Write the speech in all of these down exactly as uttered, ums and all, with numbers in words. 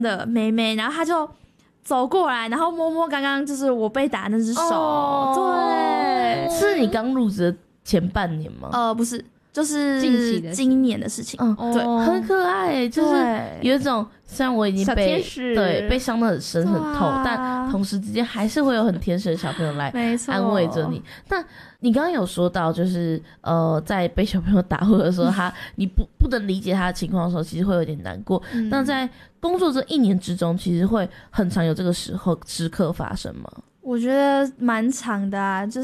的妹妹，然后她就走过来，然后摸摸刚刚就是我被打的那只手。哦、对， 是你刚入职的前半年吗？ 呃，不是。就是近期的今年的事情，嗯，对， 很可爱，就是有一种虽然我已经被对被伤得很深很痛，啊、但同时之间还是会有很天使的小朋友来安慰着你。那你刚刚有说到，就是呃，在被小朋友打或者说他你不不能理解他的情况的时候，其实会有点难过。嗯、那在工作这一年之中，其实会很常有这个时候时刻发生吗？ 我觉得蛮长的啊，就是。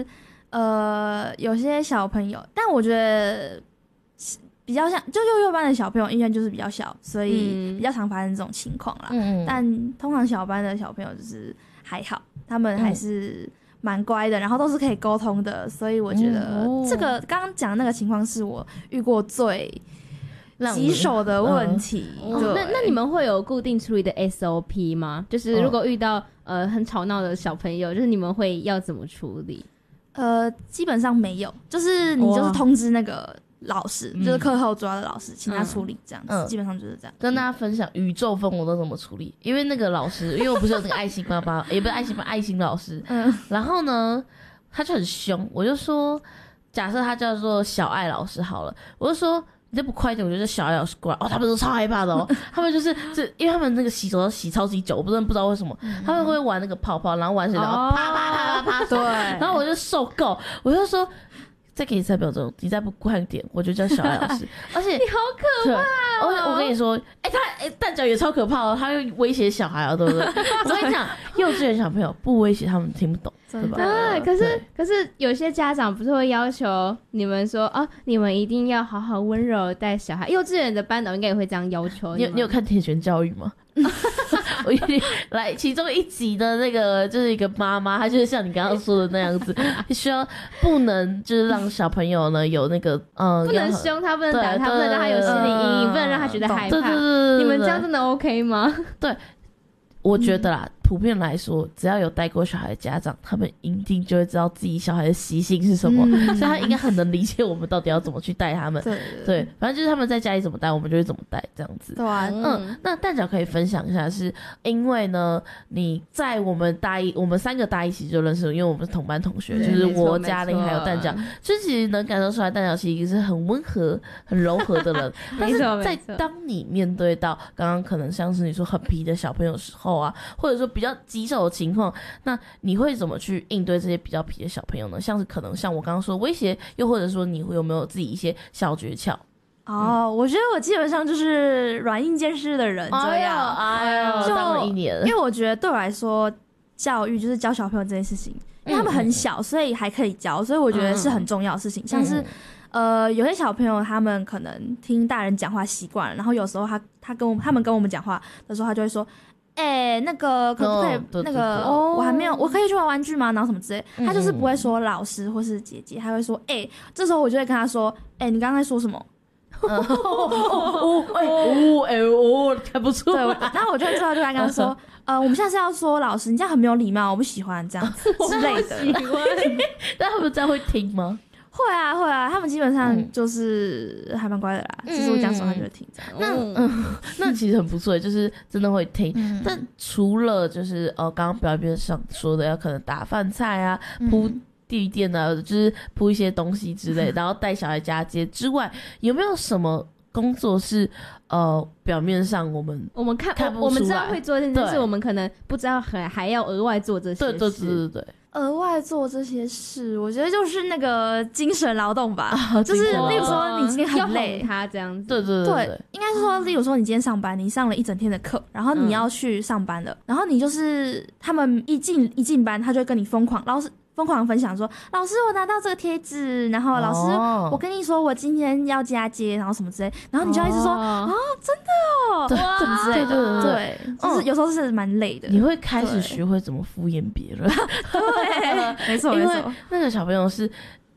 呃，有些小朋友，但我觉得比较像，就幼幼班的小朋友，因为就是比较小，所以比较常发生这种情况啦。嗯，但通常小班的小朋友就是还好，他们还是蛮乖的，然后都是可以沟通的，所以我觉得这个刚刚讲的那个情况是我遇过最棘手的问题。 嗯、对，那那你们会有固定处理的 S O P 吗？就是如果遇到、嗯、呃很吵闹的小朋友，就是你们会要怎么处理？ 呃，基本上没有，就是你就是通知那个老师，就是课后主要的老师，请他处理这样子、嗯，基本上就是这样。 跟大家分享宇宙风我都怎么处理，因为那个老师，因为我不是有那个爱心爸爸，也不是爱心爸，爱心老师，嗯，然后呢，他就很凶，我就说，假设他叫做小爱老师好了，我就说。你再不快一点，我觉得小爱老师过来哦，他们都超害怕的哦。他们就是就因为他们那个洗手要洗超级久，我不知道不知道为什么、嗯、他们会玩那个泡泡，然后玩水，然后啪啪啪啪啪，对。然后我就受够，我就说再给你三秒钟，你再不快一点，我就叫小爱老师。而且你好可怕、哦！ 我我跟你说，哎、欸，他哎、欸、蛋饺也超可怕哦，他会威胁小孩啊，对不对？我跟你讲，幼稚园小朋友不威胁他们听不懂。对吧？ 对，可是可是有些家长不是会要求你们说哦，你们一定要好好温柔带小孩。幼稚园的班导应该也会这样要求。 你有你有看《铁拳教育》吗？我来其中一集的那个就是一个妈妈，她就是像你刚刚说的那样子，需要不能就是让小朋友呢有那个嗯， 不能凶他，不能打他，不能让他有心理阴影，不能让他觉得害怕。 对对对， 你们这样真的 OK 吗？ 对。我觉得啦、嗯，普遍来说，只要有带过小孩的家长，他们一定就会知道自己小孩的习性是什么，嗯、所以他应该很能理解我们到底要怎么去带他们。对, 对, 对，反正就是他们在家里怎么带，我们就会怎么带，这样子。 对啊， 嗯，那蛋饺可以分享一下是，是因为呢，你在我们大一，我们三个大一起就认识了，因为我们是同班同学，就是我、嘉玲还有蛋饺，就其实能感受出来，蛋饺其实是很温和、很柔和的人。但是在当你面对到刚刚可能像是你说很皮的小朋友的时候啊，或者说比较棘手的情况，那你会怎么去应对这些比较皮的小朋友呢？像是可能像我刚刚说威胁，又或者说你有没有自己一些小诀窍？ 哦、嗯，我觉得我基本上就是软硬兼施的人这样。 哎呦，哎呦当了一年， 因为我觉得对我来说，教育就是教小朋友这件事情，因为他们很小，嗯、所以还可以教，所以我觉得是很重要的事情。嗯、像是呃，有些小朋友他们可能听大人讲话习惯了，然后有时候他他跟我他们跟我们讲话的时候，他就会说。哎、欸，那个可不可以？ Oh, 那个、oh, 我还没有，我可以去玩玩具吗？然后什么之类，他就是不会说老师或是姐姐，他会说哎、欸。这时候我就会跟他说，哎、欸，你刚刚在说什么？ 哦哦哦哎哦，还不错。 对，然后我就会之后就跟他说，呃，我们下次要说老师，你这样很没有礼貌，我不喜欢这样子之类的。 但他们这样会听吗？ 会啊会啊，他们基本上就是还蛮乖的啦，就、嗯、是我讲什么他就会听这样。 那嗯，那其实很不错，就是真的会听。嗯、但除了就是呃刚刚表面上说的要可能打饭菜啊、铺地垫啊，就是铺一些东西之类，然后带小孩家街之外，有没有什么工作是呃表面上我们我们看看不出来， 我们知道会做这件事，但是我们可能不知道还还要额外做这些事。 对对对对对。 额外做这些事，我觉得就是那个精神劳动吧，啊、就是例如说你今天很累， 要他这样子， 对对 对, 对，应该是说，例如说你今天上班，你上了一整天的课，然后你要去上班了，嗯、然后你就是他们一进一进班，他就会跟你疯狂，老师疯狂分享说，老师我拿到这个贴纸，然后老师、哦、我跟你说我今天要加街，然后什么之类，然后你就要一直说啊、哦哦、真的哦， 对什么之类的， 对对 对, 对，就是有时候是蛮累的， 你会开始学会怎么敷衍别人。 对，没错没错， 那个小朋友是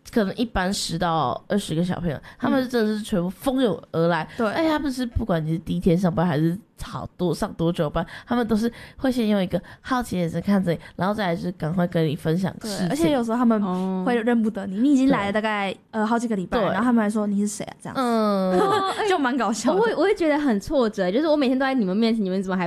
可能一班十到二十个小朋友，他们真的是全部蜂拥而来。 对， 哎，他们是不管你是第一天上班还是好多上多久班，他们都是会先用一个好奇的眼神看着你，然后再来就是赶快跟你分享事情。 而且有时候他们会认不得你，你已经来了大概呃好几个礼拜，然后他们还说你是谁啊？这样，嗯，就蛮搞笑的。 我会我会觉得很挫折，就是我每天都在你们面前，你们怎么还